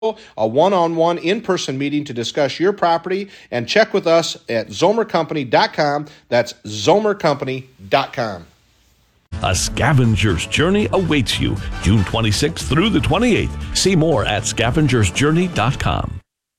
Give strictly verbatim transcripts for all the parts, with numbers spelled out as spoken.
a one-on-one in-person meeting to discuss your property, and check with us at zomer company dot com. That's zomer company dot com. A scavenger's journey awaits you June twenty-sixth through the twenty-eighth. See more at scavengers journey dot com.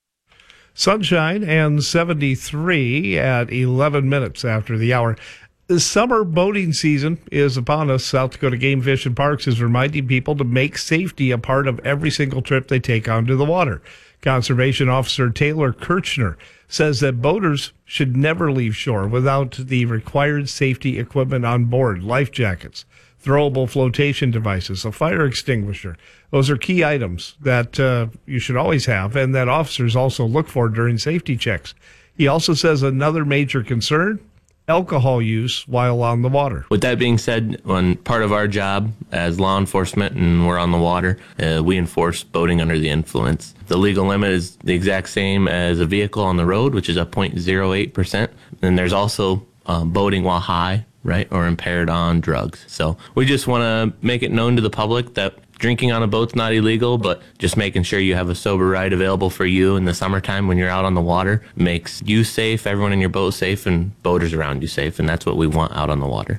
Sunshine and seventy-three at eleven minutes after the hour. The summer boating season is upon us. South Dakota Game Fish and Parks is reminding people to make safety a part of every single trip they take onto the water. Conservation Officer Taylor Kirchner says that boaters should never leave shore without the required safety equipment on board: life jackets, throwable flotation devices, a fire extinguisher. Those are key items that uh, you should always have and that officers also look for during safety checks. He also says another major concern: alcohol use while on the water. With that being said, when part of our job as law enforcement and we're on the water, uh, we enforce boating under the influence. The legal limit is the exact same as a vehicle on the road, which is a zero point zero eight percent. And there's also um, boating while high, right, or impaired on drugs. So we just want to make it known to the public that drinking on a boat's not illegal, but just making sure you have a sober ride available for you in the summertime when you're out on the water makes you safe, everyone in your boat safe, and boaters around you safe, and that's what we want out on the water.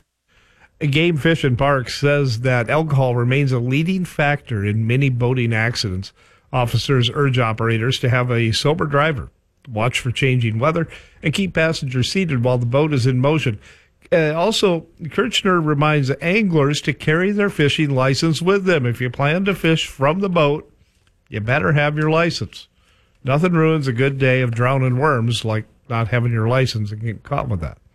Game Fish and Parks says that alcohol remains a leading factor in many boating accidents. Officers urge operators to have a sober driver, watch for changing weather, and keep passengers seated while the boat is in motion. Uh, also, Kirchner reminds anglers to carry their fishing license with them. If you plan to fish from the boat, you better have your license. Nothing ruins a good day of drowning worms like not having your license and getting caught with that.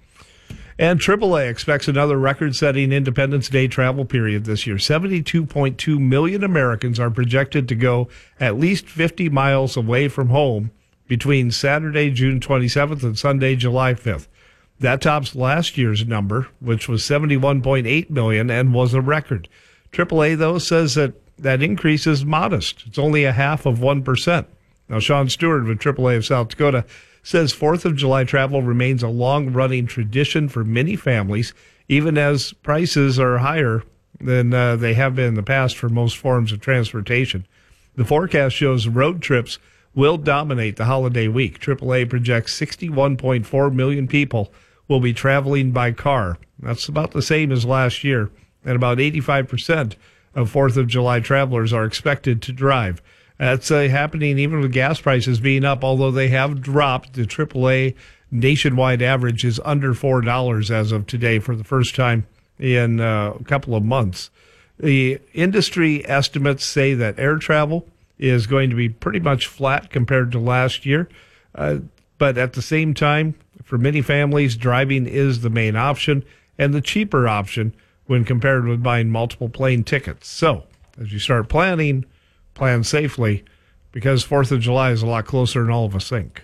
And triple A expects another record-setting Independence Day travel period this year. seventy-two point two million Americans are projected to go at least fifty miles away from home between Saturday, June twenty-seventh and Sunday, July fifth. That tops last year's number, which was seventy-one point eight million and was a record. triple A, though, says that that increase is modest. It's only a half of one percent. Now, Sean Stewart with triple A of South Dakota says fourth of July travel remains a long-running tradition for many families, even as prices are higher than uh, they have been in the past for most forms of transportation. The forecast shows road trips will dominate the holiday week. triple A projects sixty-one point four million people will be traveling by car. That's about the same as last year, and about eighty-five percent of fourth of July travelers are expected to drive. That's uh, happening even with gas prices being up, although they have dropped. The triple A nationwide average is under four dollars as of today for the first time in uh, a couple of months. The industry estimates say that air travel is going to be pretty much flat compared to last year. Uh, but at the same time, for many families, driving is the main option and the cheaper option when compared with buying multiple plane tickets. So, as you start planning, plan safely, because fourth of July is a lot closer than all of us think.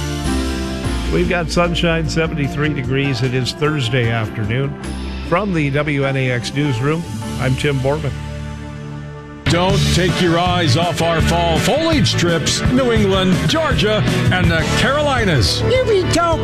We've got sunshine, seventy-three degrees. It is Thursday afternoon. From the W N A X Newsroom, I'm Tim Borman. Don't take your eyes off our fall foliage trips, New England, Georgia, and the Carolinas. You be talking.